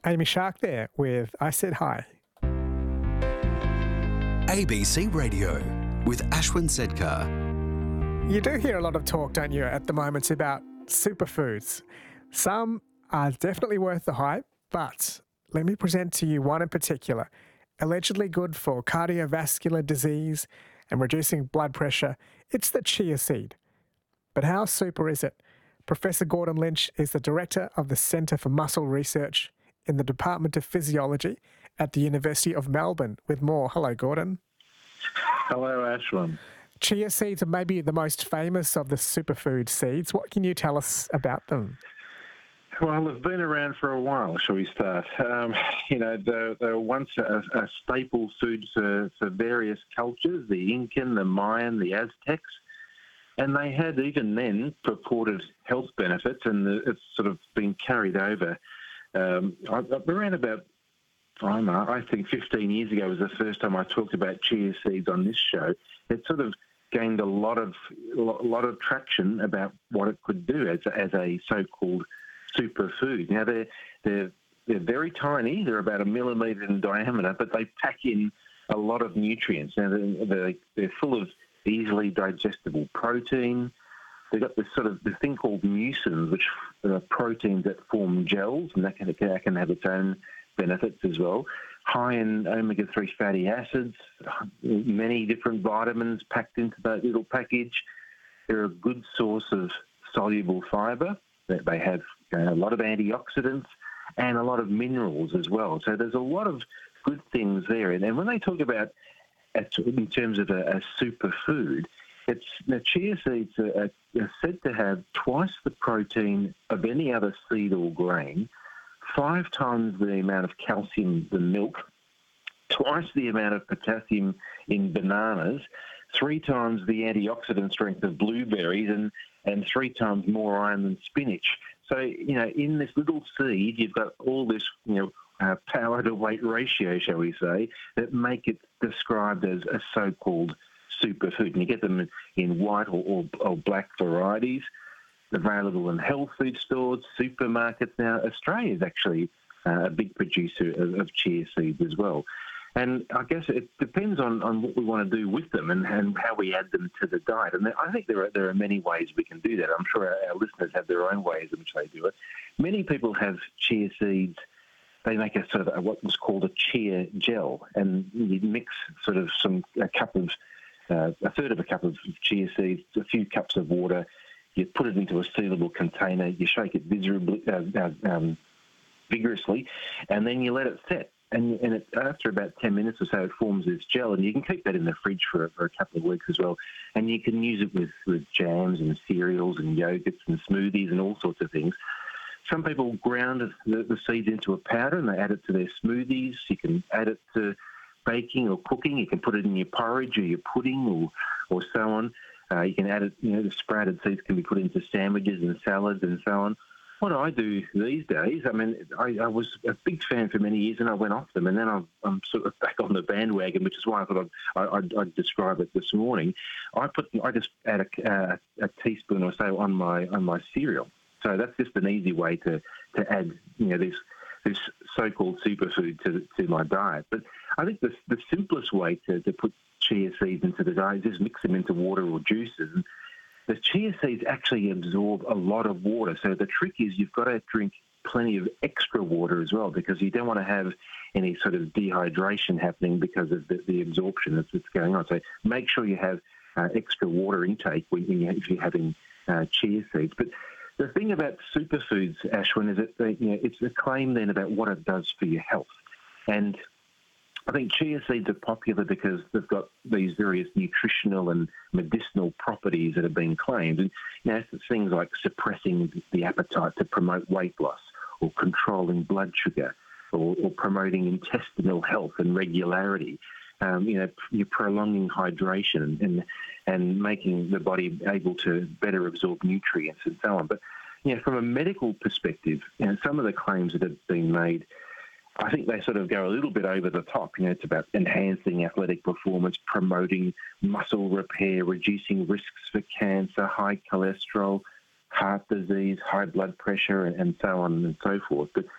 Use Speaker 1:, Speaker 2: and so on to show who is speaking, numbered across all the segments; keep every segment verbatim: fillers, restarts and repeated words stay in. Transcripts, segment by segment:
Speaker 1: Amy Shark there with I Said Hi.
Speaker 2: A B C Radio with Ashwin Sedkar.
Speaker 1: You do hear a lot of talk, don't you, at the moment about superfoods. Some are definitely worth the hype, but let me present to you one in particular, allegedly good for cardiovascular disease and reducing blood pressure. It's the chia seed. But how super is it? Professor Gordon Lynch is the director of the Centre for Muscle Research in the Department of Physiology at the University of Melbourne with more. Hello, Gordon.
Speaker 3: Hello, Ashwin.
Speaker 1: Chia seeds are maybe the most famous of the superfood seeds. What can you tell us about them?
Speaker 3: Well, they've been around for a while, shall we start? Um, you know, they, they were once a, a staple food for, for various cultures, the Incan, the Mayan, the Aztecs, and they had even then purported health benefits, and it's sort of been carried over. Um, around about, I don't know, I think fifteen years ago was the first time I talked about chia seeds on this show. It sort of gained a lot of a lot of traction about what it could do as a, as a so-called superfood. Now they're they're they're very tiny. They're about a millimetre in diameter, but they pack in a lot of nutrients. Now they're, they're, they're full of easily digestible protein. They've got this sort of this thing called mucins, which are proteins that form gels, and that can, that can have its own benefits as well. High in omega three fatty acids, many different vitamins packed into that little package. They're a good source of soluble fibre. They have a lot of antioxidants and a lot of minerals as well. So there's a lot of good things there. And then when they talk about, in terms of a, a superfood, it's the chia seeds are, are said to have twice the protein of any other seed or grain, five times the amount of calcium than milk, twice the amount of potassium in bananas, three times the antioxidant strength of blueberries, and, and three times more iron than spinach. So, you know, in this little seed, you've got all this, you know, uh, power to weight ratio, shall we say, that make it described as a so-called superfood. And you get them in white or, or, or black varieties, available in health food stores, supermarkets. Now, Australia is actually uh, a big producer of, of chia seeds as well. And I guess it depends on, on what we want to do with them and, and how we add them to the diet. And I think there are there are many ways we can do that. I'm sure our, our listeners have their own ways in which they do it. Many people have chia seeds. They make a sort of a, what was called a chia gel, and you mix sort of some a cup of uh, a third of a cup of chia seeds, a few cups of water. You put it into a sealable container. You shake it visibly, uh, um, vigorously, and then you let it set. And, and it, after about ten minutes or so, it forms this gel, and you can keep that in the fridge for, for a couple of weeks as well. And you can use it with, with jams and cereals and yogurts and smoothies and all sorts of things. Some people ground the, the seeds into a powder and they add it to their smoothies. You can add it to baking or cooking. You can put it in your porridge or your pudding or, or so on. Uh, you can add it, you know, the sprouted seeds can be put into sandwiches and salads and so on. What I do these days, I mean, I, I was a big fan for many years and I went off them, and then I'm, I'm sort of back on the bandwagon, which is why I thought I'd, I'd, I'd describe it this morning. I put, I just add a, uh, a teaspoon or so on my on my cereal. So that's just an easy way to, to add, you know, this this so-called superfood to to my diet. But I think the the simplest way to, to put chia seeds into the diet is just mix them into water or juices. And the chia seeds actually absorb a lot of water. So the trick is you've got to drink plenty of extra water as well, because you don't want to have any sort of dehydration happening because of the, the absorption that's, that's going on. So make sure you have uh, extra water intake when you, if you're having uh, chia seeds. But the thing about superfoods, Ashwin, is that they, you know, it's a claim then about what it does for your health. And I think chia seeds are popular because they've got these various nutritional and medicinal properties that have been claimed. And, you know, it's things like suppressing the appetite to promote weight loss, or controlling blood sugar, or, or promoting intestinal health and regularity. Um, you know, you're prolonging hydration and, and and making the body able to better absorb nutrients and so on. But, you know, from a medical perspective, you know, some of the claims that have been made, I think they sort of go a little bit over the top. You know, it's about enhancing athletic performance, promoting muscle repair, reducing risks for cancer, high cholesterol, heart disease, high blood pressure, and, and so on and so forth. But,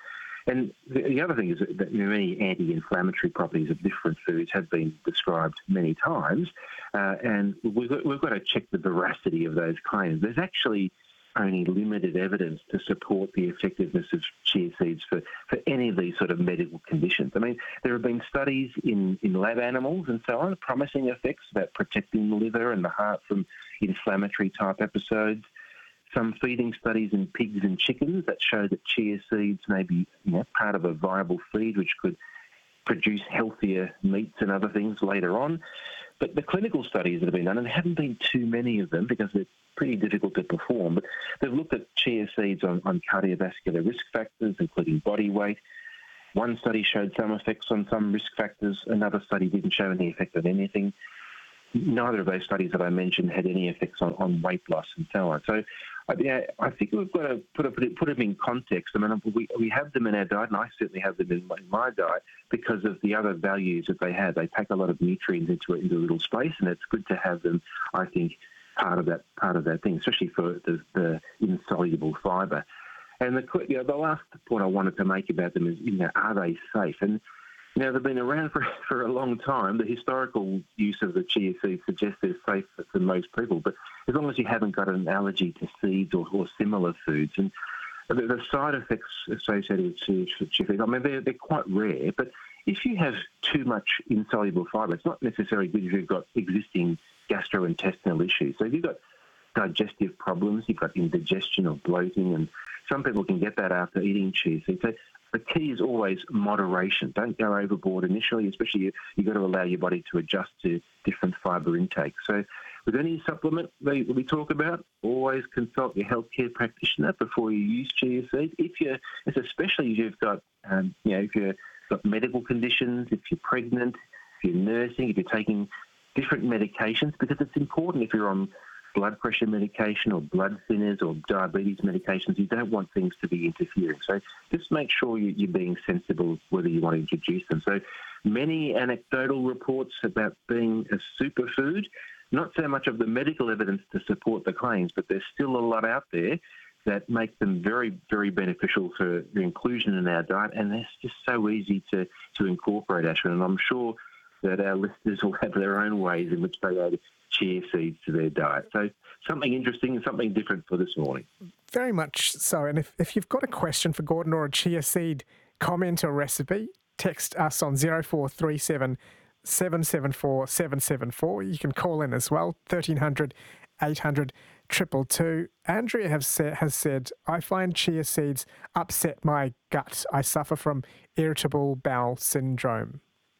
Speaker 3: And the, the other thing is that many anti-inflammatory properties of different foods have been described many times, uh, and we've got, we've got to check the veracity of those claims. There's actually only limited evidence to support the effectiveness of chia seeds for, for any of these sort of medical conditions. I mean, there have been studies in, in lab animals and so on, promising effects about protecting the liver and the heart from inflammatory type episodes. Some feeding studies in pigs and chickens that show that chia seeds may be, you know, part of a viable feed which could produce healthier meats and other things later on. But the clinical studies that have been done, and there haven't been too many of them because they're pretty difficult to perform, but they've looked at chia seeds on, on cardiovascular risk factors, including body weight. One study showed some effects on some risk factors. Another study didn't show any effect on anything. Neither of those studies that I mentioned had any effects on, on weight loss and so on. So I, yeah, I think we've got to put, it, put them in context. I mean, we, we have them in our diet, and I certainly have them in my, in my diet because of the other values that they have. They pack a lot of nutrients into, into a little space, and it's good to have them, I think, part of that part of that thing, especially for the, the insoluble fibre. And the, you know, the last point I wanted to make about them is, you know, are they safe? And you know, they've been around for, for a long time. The historical use of the chia seeds suggests they're safe for, for most people, but as long as you haven't got an allergy to seeds or, or similar foods. And the, the side effects associated with chia seeds, I mean, they're, they're quite rare, but if you have too much insoluble fibre, it's not necessarily good if you've got existing gastrointestinal issues. So if you've got digestive problems, you've got indigestion or bloating, and some people can get that after eating chia seeds. So the key is always moderation. Don't go overboard initially, especially you, you've got to allow your body to adjust to different fibre intake. So with any supplement that we talk about, always consult your healthcare practitioner before you use chia seeds. If you're, especially if you've got, um, you know, if you've got medical conditions, if you're pregnant, if you're nursing, if you're taking different medications, because it's important if you're on blood pressure medication or blood thinners or diabetes medications, you don't want things to be interfering. So just make sure you're being sensible whether you want to introduce them. So many anecdotal reports about being a superfood, not so much of the medical evidence to support the claims, but there's still a lot out there that make them very, very beneficial for the inclusion in our diet, and they're just so easy to, to incorporate, Ashwin. And I'm sure that our listeners will have their own ways in which they add chia seeds to their diet. So something interesting and something different for this morning.
Speaker 1: Very much so. And if, if you've got a question for Gordon or a chia seed comment or recipe, text us on zero four three seven, seven seven four, seven seven four. You can call in as well, thirteen hundred, eight hundred, two two two. Andrea have sa- has said, I find chia seeds upset my gut. I suffer from irritable bowel syndrome.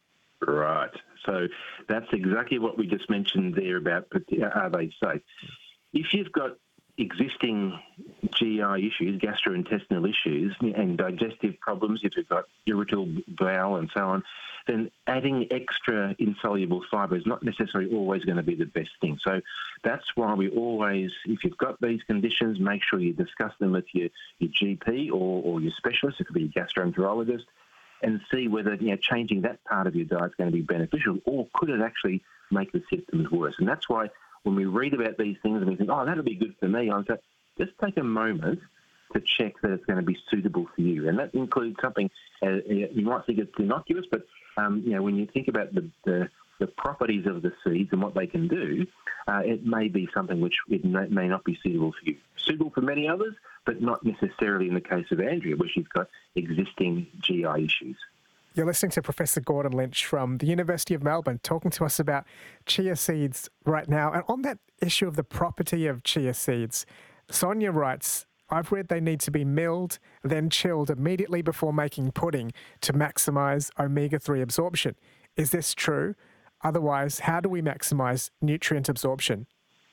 Speaker 3: Right. So that's exactly what we just mentioned there about are they safe. If you've got existing G I issues, gastrointestinal issues, and digestive problems, if you've got irritable bowel and so on, then adding extra insoluble fibre is not necessarily always going to be the best thing. So that's why we always, if you've got these conditions, make sure you discuss them with your, your G P or, or your specialist, it could be a gastroenterologist, and see whether, you know, changing that part of your diet is going to be beneficial, or could it actually make the symptoms worse. And that's why when we read about these things and we think, oh, that'll be good for me, I say, just take a moment to check that it's going to be suitable for you. And that includes something, uh, you might think it's innocuous, but, um, you know, when you think about the, the, the properties of the seeds and what they can do, uh, it may be something which it may, may not be suitable for you. Suitable for many others, but not necessarily in the case of Andrea, where she's got existing G I issues.
Speaker 1: You're listening to Professor Gordon Lynch from the University of Melbourne talking to us about chia seeds right now. And on that issue of the property of chia seeds, Sonia writes, I've read they need to be milled, then chilled immediately before making pudding to maximise omega three absorption. Is this true? Otherwise, how do we maximise nutrient absorption?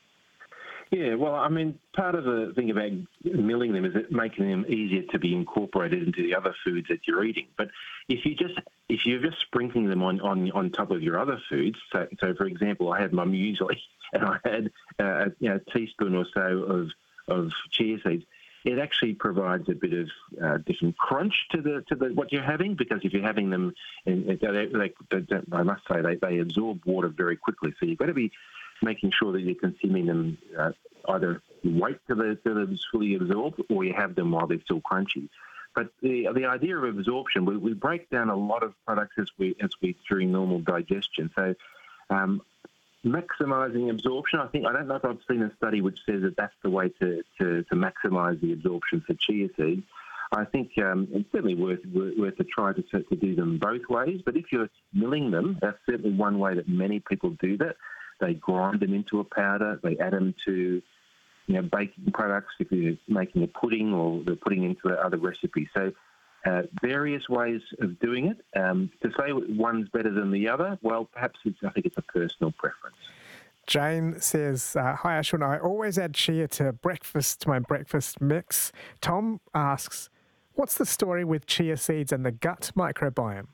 Speaker 3: Yeah, well, I mean, part of the thing about milling them is it making them easier to be incorporated into the other foods that you're eating. But if you just if you're just sprinkling them on, on, on top of your other foods, so, so for example, I had my muesli and I had uh, you know, a teaspoon or so of of chia seeds, it actually provides a bit of uh, different crunch to the to the what you're having, because if you're having them, in, they, they, they, I must say they, they absorb water very quickly. So you've got to be making sure that you're consuming them uh, either wait till they're, till they're fully absorbed, or you have them while they're still crunchy. But the the idea of absorption, we, we break down a lot of products as we as we during normal digestion. So um, maximising absorption, I think I don't know if I've seen a study which says that that's the way to to, to maximise the absorption for chia seeds. I think um, it's certainly worth worth a try to, to do them both ways. But if you're milling them, that's certainly one way that many people do that. They grind them into a powder. They add them to, you know, baking products if you're making a pudding or they're putting into other recipes. So uh, various ways of doing it. Um, to say one's better than the other, well, perhaps it's, I think it's a personal preference.
Speaker 1: Jane says, uh, hi Ashwin, I always add chia to breakfast, to my breakfast mix. Tom asks, what's the story with chia seeds and the gut microbiome?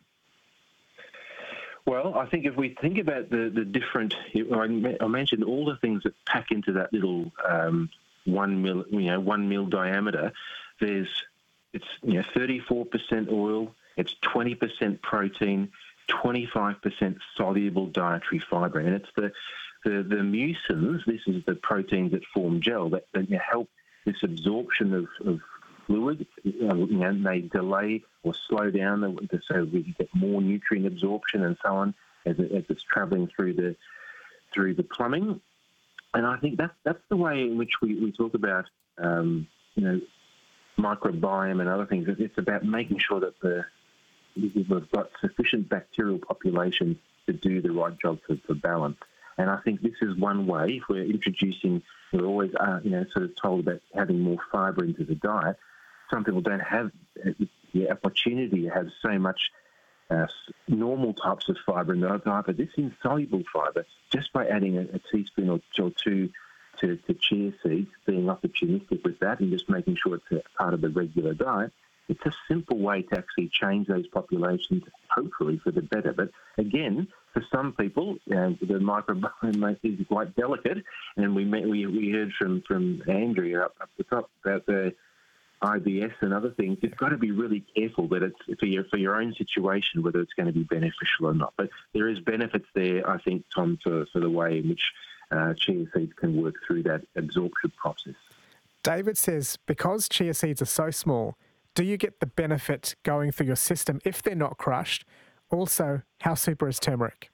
Speaker 3: Well, I think if we think about the, the different, I mentioned all the things that pack into that little um, one mil, you know, one mil diameter. There's, it's you know, thirty-four percent oil, it's twenty percent protein, twenty-five percent soluble dietary fibre, and it's the the, the mucins. This is the proteins that form gel that, that help this absorption of, of fluid. You know, they delay or slow down the, so we get more nutrient absorption and so on as, it, as it's travelling through the through the plumbing. And I think that's that's the way in which we, we talk about um, you know microbiome and other things. It's about making sure that the we've got sufficient bacterial population to do the right job for, for balance. And I think this is one way. If we're introducing, we're always uh, you know sort of told about having more fibre into the diet. Some people don't have the opportunity to have so much uh, normal types of fibre in their diet, but this insoluble fibre, just by adding a, a teaspoon or, or two to, to chia seeds, being opportunistic with that and just making sure it's a part of the regular diet, it's a simple way to actually change those populations, hopefully for the better. But again, for some people, uh, the microbiome is quite delicate, and we met, we, we heard from, from Andrea up, up the top about the I B S and other things. You've got to be really careful that it's for your for your own situation whether it's going to be beneficial or not. But there is benefits there, I think, Tom, for, for the way in which uh, chia seeds can work through that absorption process.
Speaker 1: David says, because chia seeds are so small, do you get the benefit going through your system if they're not crushed? Also, how super is turmeric?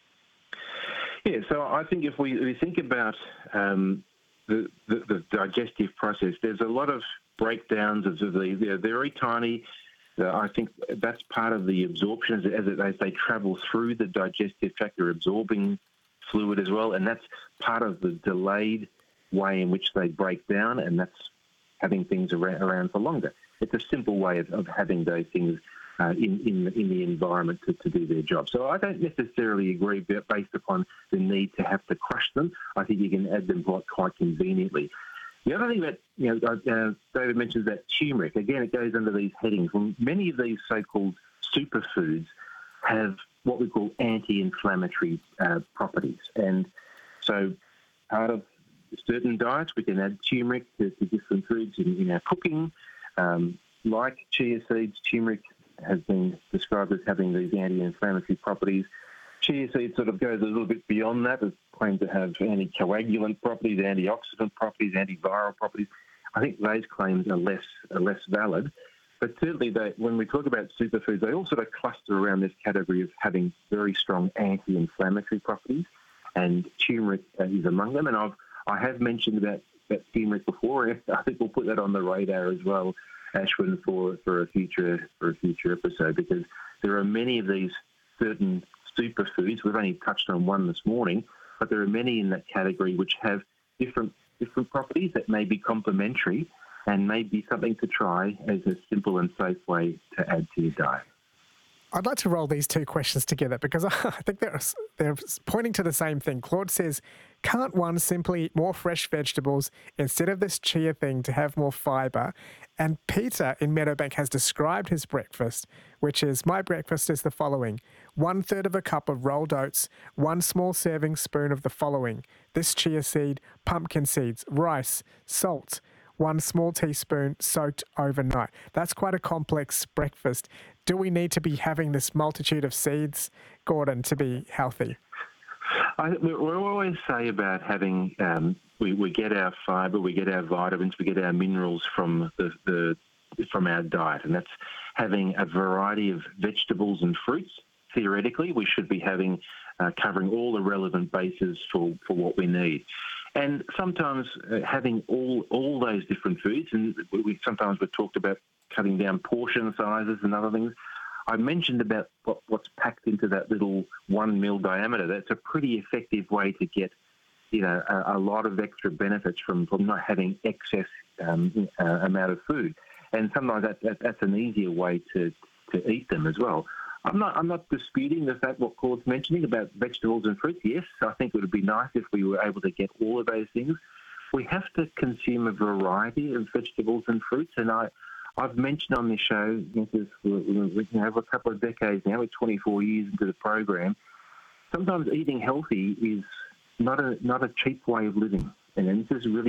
Speaker 3: Yeah, so I think if we, we think about um, the, the, the digestive process, there's a lot of breakdowns of the, they're very tiny. Uh, I think that's part of the absorption as, as, it, as they travel through the digestive tract. They're absorbing fluid as well, and that's part of the delayed way in which they break down, and that's having things around, around for longer. It's a simple way of, of having those things uh, in, in, in the environment to, to do their job. So I don't necessarily agree based upon the need to have to crush them. I think you can add them quite, quite conveniently. The other thing that, you know, uh, David mentions that turmeric, again, it goes under these headings. Well, many of these so-called superfoods have what we call anti-inflammatory uh, properties. And so part of certain diets, we can add turmeric to, to different foods in, in our cooking. Um, like chia seeds, turmeric has been described as having these anti-inflammatory properties. Chia seeds sort of goes a little bit beyond that. It's claimed to have anticoagulant properties, antioxidant properties, antiviral properties. I think those claims are less are less valid. But certainly, they, when we talk about superfoods, they all sort of cluster around this category of having very strong anti-inflammatory properties, and turmeric is among them. And I've I have mentioned about, about turmeric before. I think we'll put that on the radar as well, Ashwin, for, for a future for a future episode, because there are many of these certain superfoods. We've only touched on one this morning, but there are many in that category which have different different properties that may be complementary and may be something to try as a simple and safe way to add to your diet.
Speaker 1: I'd like to roll these two questions together because I think they're, they're pointing to the same thing. Claude says, can't one simply eat more fresh vegetables instead of this chia thing to have more fibre? And Peter in Meadowbank has described his breakfast, which is, my breakfast is the following. One third of a cup of rolled oats, one small serving spoon of the following. This chia seed, pumpkin seeds, rice, salt, one small teaspoon soaked overnight. That's quite a complex breakfast. Do we need to be having this multitude of seeds, Gordon, to be healthy?
Speaker 3: I, we always say about having, um, we, we get our fibre, we get our vitamins, we get our minerals from the, the from our diet, and that's having a variety of vegetables and fruits. Theoretically, we should be having uh, covering all the relevant bases for, for what we need. And sometimes uh, having all all those different foods, and we sometimes we've talked about cutting down portion sizes and other things. I mentioned about what, what's packed into that little one mil diameter. That's a pretty effective way to get, you know, a, a lot of extra benefits from, from not having excess um, uh, amount of food. And sometimes that, that, that's an easier way to, to eat them as well. I'm not I'm not disputing the fact what Claude's mentioning about vegetables and fruits. Yes, I think it would be nice if we were able to get all of those things. We have to consume a variety of vegetables and fruits, and I, I've mentioned on this show, this we have a couple of decades now, we're twenty-four years into the program, sometimes eating healthy is not a not a cheap way of living. And this is really